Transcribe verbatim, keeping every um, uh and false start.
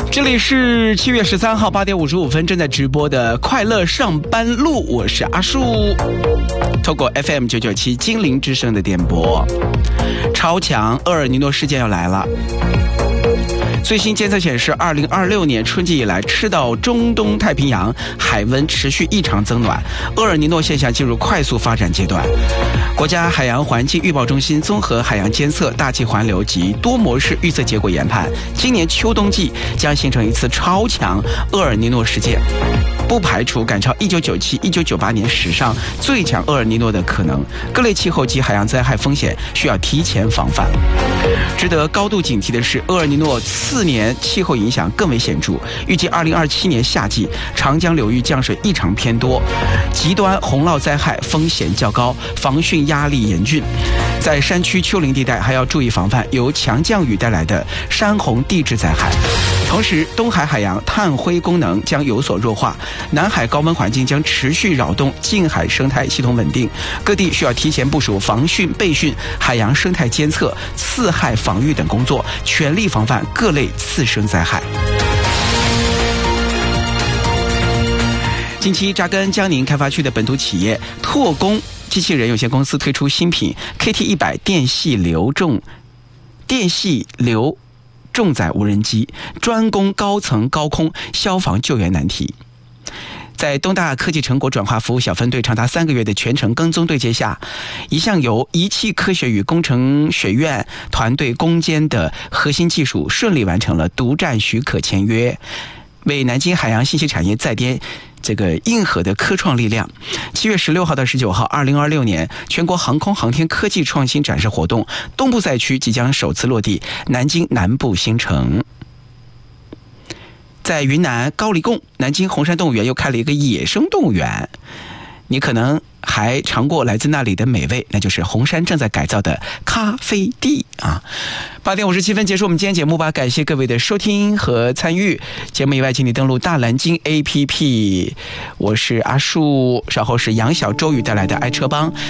这里是七月十三号八点五十五分正在直播的快乐上班路，我是阿树。透过 F M 九九七精灵之声的电波，超强厄尔尼诺事件要来了。最新监测显示，二零二六年春季以来，赤道中东太平洋海温持续异常增暖，厄尔尼诺现象进入快速发展阶段。国家海洋环境预报中心综合海洋监测、大气环流及多模式预测结果研判，今年秋冬季将形成一次超强厄尔尼诺事件，不排除赶超一九九七、一九九八年史上最强厄尔尼诺的可能。各类气候及海洋灾害风险需要提前防范。值得高度警惕的是，厄尔尼诺次年气候影响更为显著，预计二零二七年夏季长江流域降水异常偏多，极端洪涝灾害风险较高，防汛压力严峻。在山区丘陵地带还要注意防范由强降雨带来的山洪地质灾害。同时，东海海洋碳灰功能将有所弱化，南海高温环境将持续扰动近海生态系统稳定，各地需要提前部署防汛备汛、海洋生态监测、次害防御等工作，全力防范各类次生灾害。近期扎根江宁开发区的本土企业拓工机器人有限公司推出新品 K T 一百 电系流重电系流重载无人机，专攻高层高空消防救援难题。在东大科技成果转化服务小分队长达三个月的全程跟踪对接下，一项由仪器科学与工程学院团队攻坚的核心技术顺利完成了独占许可签约，为南京海洋信息产业再添这个硬核的科创力量。七月十六号到十九号，二零二六年全国航空航天科技创新展示活动东部赛区即将首次落地南京南部新城。在云南高黎贡，南京红山动物园又开了一个野生动物园，你可能还尝过来自那里的美味，那就是红山正在改造的咖啡地啊。八点五十七分结束我们今天节目吧，感谢各位的收听和参与。节目以外，请你登录大蓝鲸 A P P。我是阿树，稍后是杨小周宇带来的爱车帮。